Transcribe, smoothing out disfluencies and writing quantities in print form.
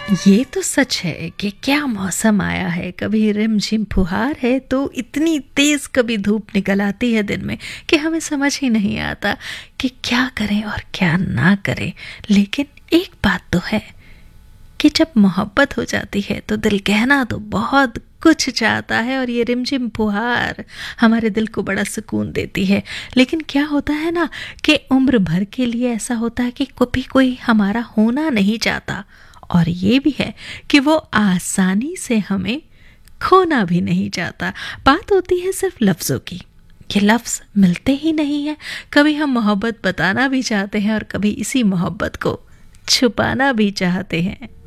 ये तो सच है कि क्या मौसम आया है। कभी रिमझिम फुहार है तो इतनी तेज कभी धूप निकल आती है दिन में कि हमें समझ ही नहीं आता कि क्या करें और क्या ना करें। लेकिन एक बात तो है कि जब मोहब्बत हो जाती है तो दिल कहना तो बहुत कुछ चाहता है, और ये रिमझिम फुहार हमारे दिल को बड़ा सुकून देती है। लेकिन क्या होता है ना कि उम्र भर के लिए ऐसा होता है कि कभी कोई हमारा होना नहीं चाहता, और ये भी है कि वो आसानी से हमें खोना भी नहीं चाहता। बात होती है सिर्फ लफ्ज़ों की, ये लफ्ज़ मिलते ही नहीं है। कभी हम मोहब्बत बताना भी चाहते हैं और कभी इसी मोहब्बत को छुपाना भी चाहते हैं।